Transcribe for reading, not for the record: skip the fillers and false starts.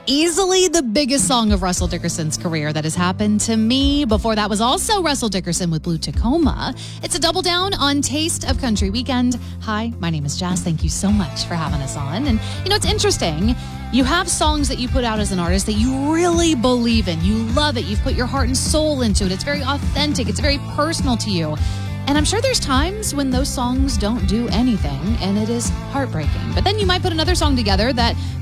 Easily the biggest song of Russell Dickerson's career that has happened to me. Before that was also Russell Dickerson with Blue Tacoma. It's a double down on Taste of Country Weekend. Hi, my name is Jazz. Thank you so much for having us on. And, it's interesting. You have songs that you put out as an artist that you really believe in. You love it. You've put your heart and soul into it. It's very authentic. It's very personal to you. And I'm sure there's times when those songs don't do anything and it is heartbreaking. But then you might put another song together that